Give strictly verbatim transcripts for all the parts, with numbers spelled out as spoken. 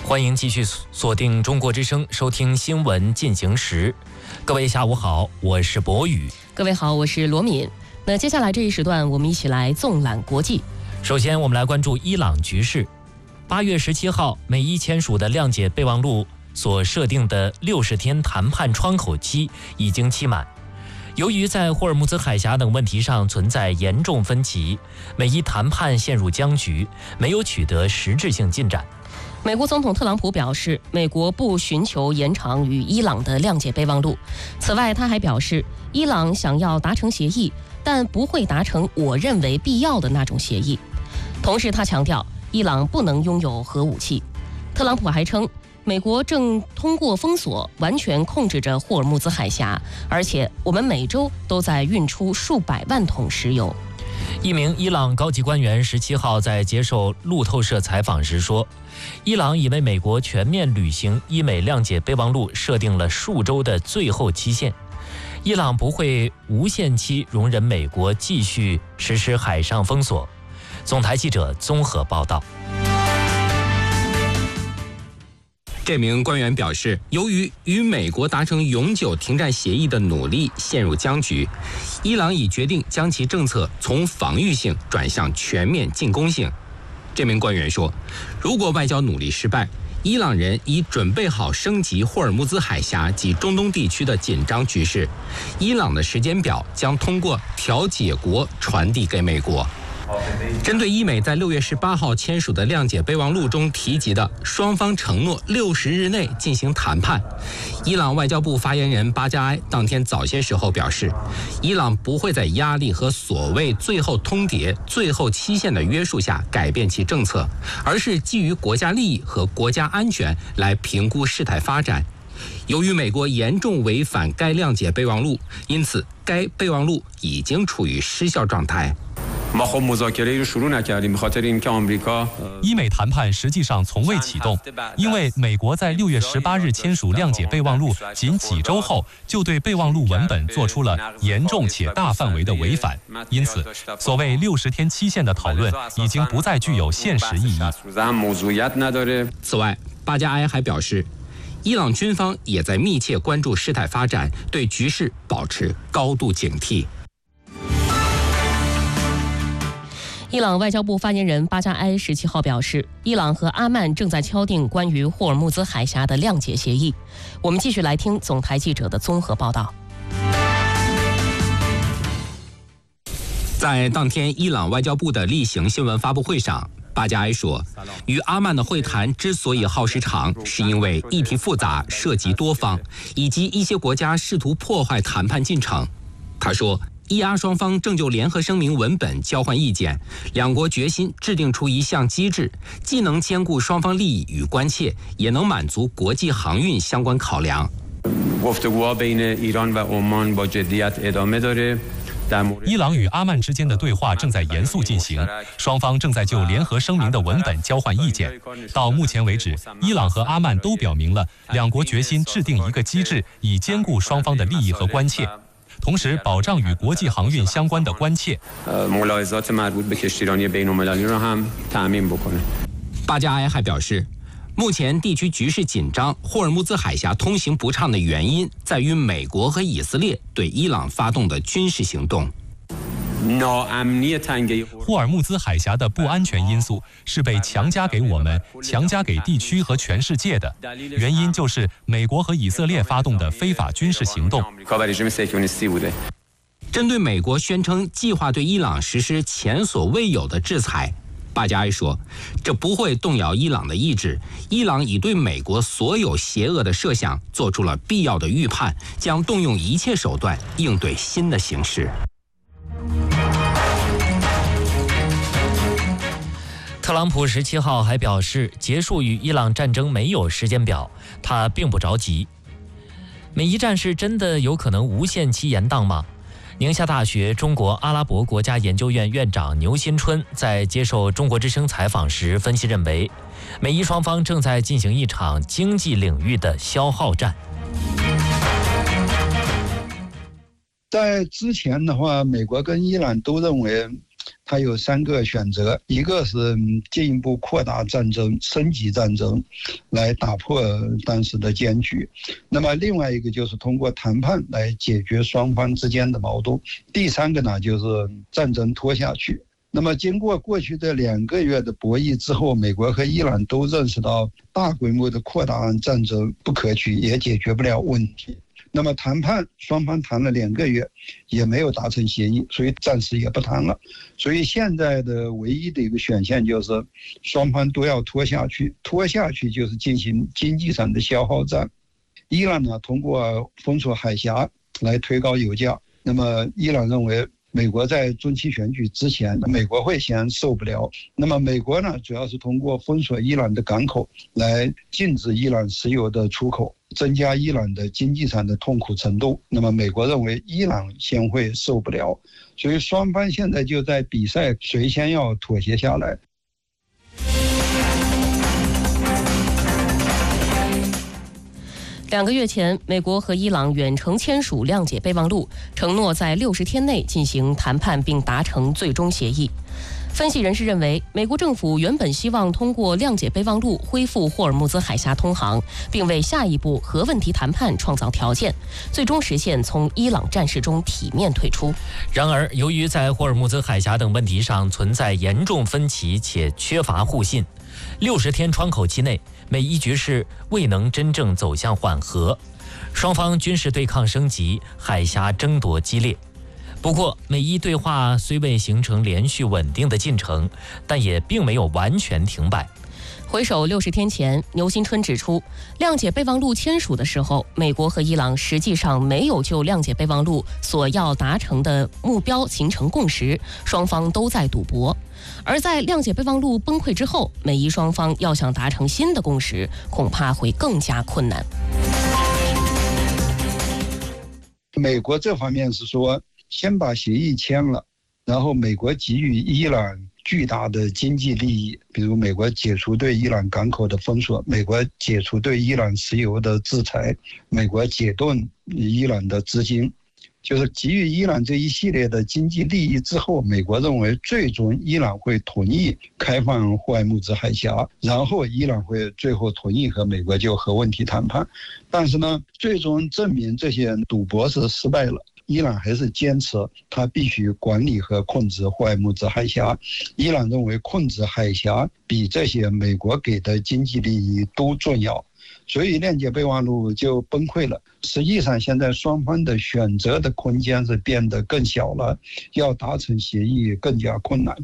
欢迎继续锁定中国之声，收听新闻进行时。各位下午好，我是博宇。 各位好，我是罗敏。那接下来这一时段，我们一起来纵览国际。 首先，我们来关注伊朗局势。八月十七号，美伊签署的谅解备忘录所设定的六十天谈判窗口期已经期满。由于在霍尔木兹海峡等问题上存在严重分歧，美伊谈判陷入僵局，没有取得实质性进展。 美国总统特朗普表示，美国不寻求延长与伊朗的谅解备忘录。此外，他还表示，伊朗想要达成协议，但不会达成我认为必要的那种协议。同时，他强调，伊朗不能拥有核武器。特朗普还称，美国正通过封锁完全控制着霍尔木兹海峡，而且我们每周都在运出数百万桶石油。 一名伊朗高级官员十七号在接受路透社采访时说，伊朗已为美国全面履行伊美谅解备忘录设定了数周的最后期限。伊朗不会无限期容忍美国继续实施海上封锁。总台记者综合报道。 这名官员表示，由于与美国达成永久停战协议的努力陷入僵局，伊朗已决定将其政策从防御性转向全面进攻性。这名官员说，如果外交努力失败，伊朗人已准备好升级霍尔木兹海峡及中东地区的紧张局势，伊朗的时间表将通过调解国传递给美国。针对伊美在六月十八号签署的谅解备忘录中提及的双方承诺六十日内进行谈判，伊朗外交部发言人巴加埃当天早些时候表示，伊朗不会在压力和所谓最后通牒、最后期限的约束下改变其政策，而是基于国家利益和国家安全来评估事态发展。由于美国严重违反该谅解备忘录，因此该备忘录已经处于失效状态。 伊美谈判实际上从未启动，因为美国在六月十八日签署谅解备忘录仅几周后，就对备忘录文本做出了严重且大范围的违反，因此，所谓六十天期限的讨论已经不再具有现实意义。 此外，巴加埃还表示，伊朗军方也在密切关注事态发展，对局势保持高度警惕。 伊朗外交部发言人巴加埃十七号表示，伊朗和阿曼正在敲定关于霍尔木兹海峡的谅解协议。我们继续来听总台记者的综合报道。 在当天伊朗外交部的例行新闻发布会上，巴加埃说，与阿曼的会谈之所以耗时长，是因为议题复杂，涉及多方，以及一些国家试图破坏谈判进程。他说，伊阿双方正就联合声明文本交换意见，两国决心制定出一项机制，既能兼顾双方利益与关切，也能满足国际航运相关考量。 伊朗与阿曼之间的对话正在严肃进行，双方正在就联合声明的文本交换意见。到目前为止，伊朗和阿曼都表明了两国决心制定一个机制，以兼顾双方的利益和关切，同时保障与国际航运相关的关切。 巴加埃还表示，目前地区局势紧张，霍尔木兹海峡通行不畅的原因在于美国和以色列对伊朗发动的军事行动。 霍尔木兹海峡的不安全因素是被强加给我们、强加给地区和全世界的，原因就是美国和以色列发动的非法军事行动。 针对美国宣称计划对伊朗实施前所未有的制裁，巴加埃说，这不会动摇伊朗的意志，伊朗已对美国所有邪恶的设想做出了必要的预判，将动用一切手段应对新的形势。 特朗普十七号还表示，结束与伊朗战争没有时间表，他并不着急。美伊战事真的有可能无限期延宕吗？宁夏大学中国阿拉伯国家研究院院长牛新春在接受中国之声采访时分析认为，美伊双方正在进行一场经济领域的消耗战。 在之前的话，美国跟伊朗都认为它有三个选择，一个是进一步扩大战争、升级战争，来打破当时的僵局；那么另外一个就是通过谈判来解决双方之间的矛盾；第三个呢，就是战争拖下去。那么经过过去这两个月的博弈之后，美国和伊朗都认识到大规模的扩大战争不可取，也解决不了问题。那么谈判双方谈了两个月也没有达成协议，所以暂时也不谈了。所以现在的唯一的一个选项就是双方都要拖下去，拖下去就是进行经济上的消耗战。伊朗呢，通过封锁海峡来推高油价，那么伊朗认为美国在中期选举之前，美国会先受不了。那么美国呢，主要是通过封锁伊朗的港口来禁止伊朗石油的出口，增加伊朗的经济上的痛苦程度。那么美国认为伊朗先会受不了，所以双方现在就在比赛谁先要妥协下来。 两个月前，美国和伊朗远程签署谅解备忘录，承诺在六十天内进行谈判并达成最终协议。分析人士认为，美国政府原本希望通过谅解备忘录恢复霍尔木兹海峡通航，并为下一步核问题谈判创造条件，最终实现从伊朗战事中体面退出。 然而，由于在霍尔木兹海峡等问题上存在严重分歧且缺乏互信，六十天窗口期内，美伊局势未能真正走向缓和，双方军事对抗升级，海峡争夺激烈。不过，美伊对话虽未形成连续稳定的进程，但也并没有完全停摆。 回首六十天前，牛新春指出，谅解备忘录签署的时候，美国和伊朗实际上没有就谅解备忘录所要达成的目标形成共识，双方都在赌博。而在谅解备忘录崩溃之后，美伊双方要想达成新的共识，恐怕会更加困难。 美国这方面是说，先把协议签了，然后美国给予伊朗巨大的经济利益，比如美国解除对伊朗港口的封锁，美国解除对伊朗石油的制裁，美国解冻伊朗的资金，就是给予伊朗这一系列的经济利益之后，美国认为最终伊朗会同意开放霍尔木兹海峡，然后伊朗会最后同意和美国就核问题谈判。但是呢，最终证明这些赌博是失败了，伊朗还是坚持他必须管理和控制霍尔木兹海峡。伊朗认为控制海峡比这些美国给的经济利益都重要，所以谅解备忘录就崩溃了。实际上现在双方的选择的空间是变得更小了，要达成协议更加困难。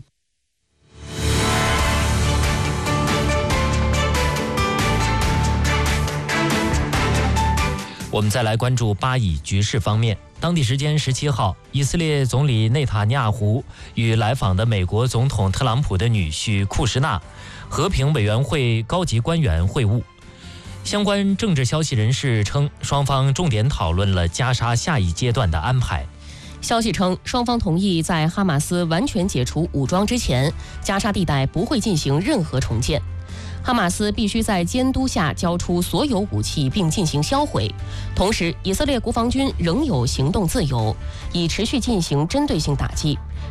我们再来关注巴以局势方面。当地时间十七号，以色列总理内塔尼亚胡与来访的美国总统特朗普的女婿库什纳和平委员会高级官员会晤。相关政治消息人士称，双方重点讨论了加沙下一阶段的安排。 消息称，双方同意在哈马斯完全解除武装之前，加沙地带不会进行任何重建。哈马斯必须在监督下交出所有武器并进行销毁，同时以色列国防军仍有行动自由，以持续进行针对性打击。